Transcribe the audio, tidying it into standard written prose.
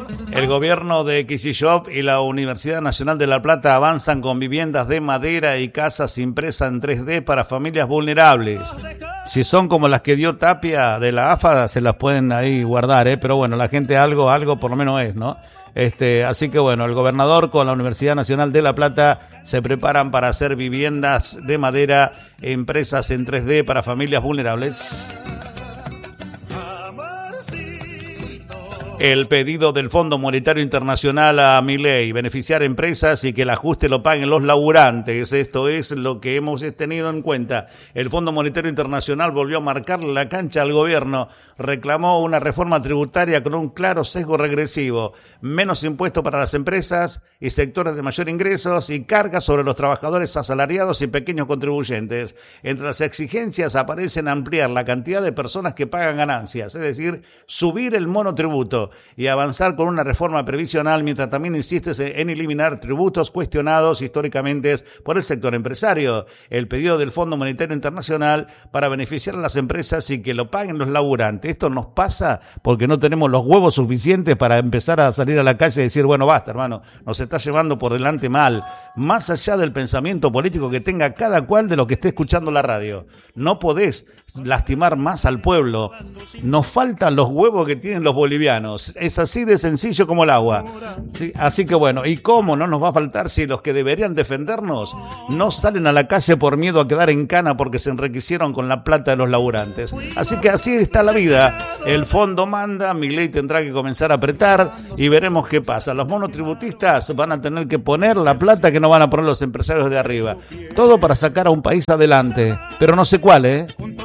El gobierno de Kicillof y la Universidad Nacional de La Plata avanzan con viviendas de madera y casas impresas en 3D para familias vulnerables. Si son como las que dio Tapia de la AFA, se las pueden ahí guardar, pero bueno, la gente algo por lo menos es, ¿no? Así que bueno, el gobernador con la Universidad Nacional de La Plata se preparan para hacer viviendas de madera impresas en 3D para familias vulnerables. El pedido del Fondo Monetario Internacional a Milei, beneficiar empresas y que el ajuste lo paguen los laburantes. Esto es lo que hemos tenido en cuenta. El Fondo Monetario Internacional volvió a marcar la cancha al gobierno. Reclamó una reforma tributaria con un claro sesgo regresivo. Menos impuestos para las empresas y sectores de mayor ingresos y cargas sobre los trabajadores asalariados y pequeños contribuyentes. Entre las exigencias aparecen ampliar la cantidad de personas que pagan ganancias, es decir, subir el monotributo y avanzar con una reforma previsional, mientras también insistes en eliminar tributos cuestionados históricamente por el sector empresario. El pedido del Fondo Monetario Internacional para beneficiar a las empresas y que lo paguen los laburantes. Esto nos pasa porque no tenemos los huevos suficientes para empezar a salir a la calle y decir, bueno, basta, hermano, nos está llevando por delante mal, más allá del pensamiento político que tenga cada cual de lo que esté escuchando la radio. No podés lastimar más al pueblo. Nos faltan los huevos que tienen los bolivianos. Es así de sencillo como el agua. ¿Sí? Así que bueno, ¿y cómo no nos va a faltar si los que deberían defendernos no salen a la calle por miedo a quedar en cana porque se enriquecieron con la plata de los laburantes? Así que así está la vida. El fondo manda, Milei tendrá que comenzar a apretar y veremos qué pasa. Los monotributistas van a tener que poner la plata que no van a poner los empresarios de arriba. Todo para sacar a un país adelante, pero no sé cuál,